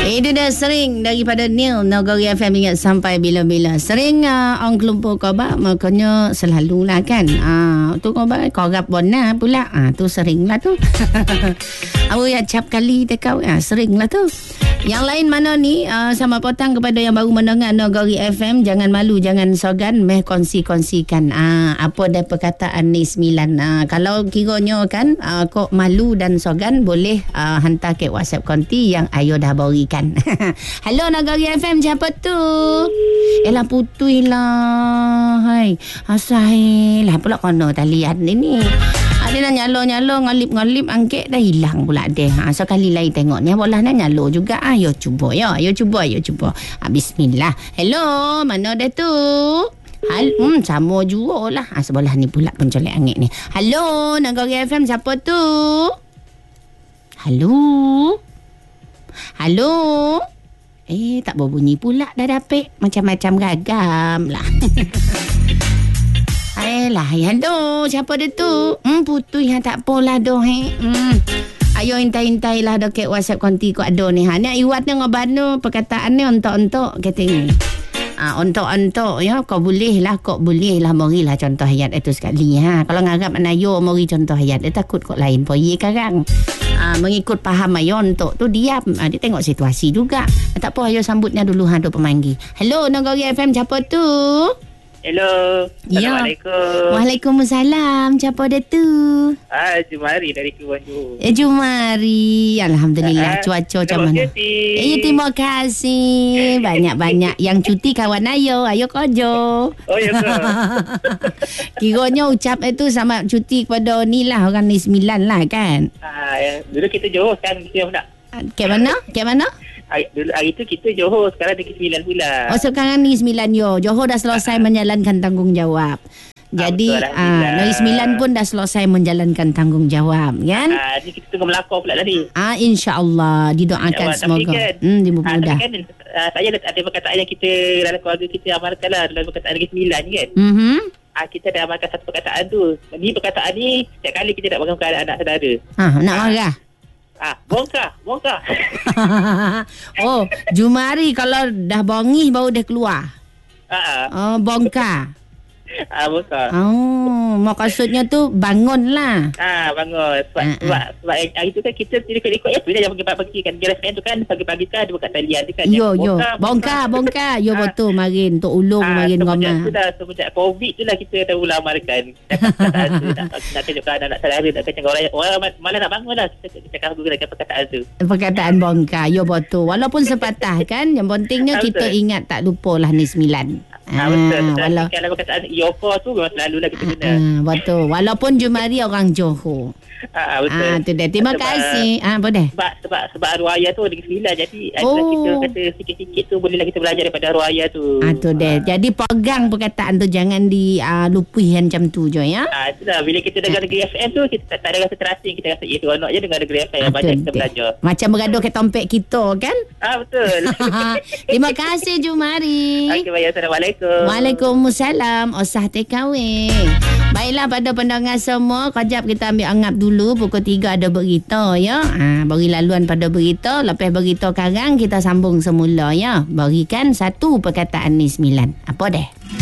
Itu dah sering daripada Neil Nagari FM ingat sampai bila-bila. Sering orang kelumpur khabar makanya selalulah kan. Tu khabar korap bona pula. Tu sering lah tu. Aku ya cap kali tekau sering lah tu. Yang lain mana ni sama potang kepada yang baru mendengar Nagari FM, jangan malu, jangan sogan, meh kongsi-kongsikan apa dah perkataan ni 9. Kalau kiranya kan kok malu dan sogan, boleh hantar ke WhatsApp konti yang Ayo dah berikan. Hello Nagari FM, siapa tu? Elah putui lah. Hai, asal lah pula kono talian ni. Dia dah nyalo-nyalo, ngalip-ngalip, angkek dah hilang pula dia. Sekali lagi tengoknya bola nak nyalo juga. Ayo cuba ya. Ayo cuba. Bismillah. Hello, mana dah tu? Sama juga lah. Sebelah ni pula pencolek angin ni. Hello, Nagari FM, siapa tu? Halo? Tak berbunyi pula dah dapet. Macam-macam gagam lah. Hello, siapa dia tu? Putui tak apalah doh. Ayo intai-intai lah dekat WhatsApp konti ko ada ni. Ni iwat ni ngobano perkataan ni ontok-ontok kata ni. Ontok-ontok ya, kau boleh lah morilah contoh ayat itu sekali Kalau ngarap anayo mori contoh ayat, dia takut kok lain poye karang. Mengikut faham ayo ontok tu diam. Dia tengok situasi juga. Tak apa, ayo sambutnya dulu tu pemanggil. Hello Nagari FM, siapa tu? Hello. Assalamualaikum. Waalaikumsalam. Siapa dia tu? Jumari dari Keluan Johor. Jumari. Alhamdulillah. Cuaca macam mana? Terima kasih. Banyak-banyak yang cuti kawan Ayo kojo. Oh ya ke? Kiranya ucap itu sama cuti kepada ni lah, orang ni 9 lah kan? Dulu kita Johor, sekarang kita nak. Kat mana? Dulu hari tu kita Johor, sekarang Negeri 9 pula. Sekarang Negeri 9 Johor dah selesai menjalankan tanggungjawab. Jadi Negeri 9 pun dah selesai menjalankan tanggungjawab kan? Ni kita tengah melakor pula tadi. InsyaAllah didoakan semoga dimudah. Tapi kan saya ada perkataan yang kita dalam keluarga kita amalkan lah, dalam perkataan Negeri 9 kan. Kita dah amalkan satu perkataan tu. Ni perkataan ni setiap kali kita nak bangun anak saudara. Nak marah. Bongkar. Jumari kalau dah bongih baru dia keluar. Bongkar. Bongkar. Maksudnya tu bangun lah. Bangun. Sebab hari tu kan kita ikut tu dah pagi-pagi kan. Geras tu kan pagi-pagi kan ada dekat talian tu kan. Bongkar. Yo betul marin untuk ulung marin ngomong. Semenjak COVID tu lah kita dah ulang amalkan. Nak kejutkan anak saudara, nak kejutkan orang malah nak bangun lah. Kita cakap gunakan perkataan tu. Perkataan bongkar. Yo betul. Walaupun sepatah kan, yang pentingnya kita ingat tak lupa lah ni 9. Betul. Kalau perkataan Yoko tu memang selalu lah kita guna. Betul. Walaupun Jumari orang Johor. Betul. Tu dia. Terima kasih. Boleh. Sebab arwah ayah tu Negeri 9. Jadi kita kata sikit-sikit tu bolehlah kita belajar daripada arwah ayah tu. Tu dia. Jadi pegang perkataan tu, jangan dilupuhi macam tu je ya. Itulah. Bila kita dengar Negeri FM tu, kita tak ada rasa terasing. Kita rasa seronok je dengar Negeri FM. Banyak kita belajar. Macam bergaduh ke tompek kita kan? Betul. Terima kasih Jumari. Okey, baik. Assalamualaikum. Waalaikumsalam. Osah takeaway. Baiklah pada pendengar semua, kejap kita ambil anggap dulu. Pukul 3 ada berita ya. Beri laluan pada berita. Lepas berita karang kita sambung semula ya. Berikan satu perkataan ni 9. Apa deh?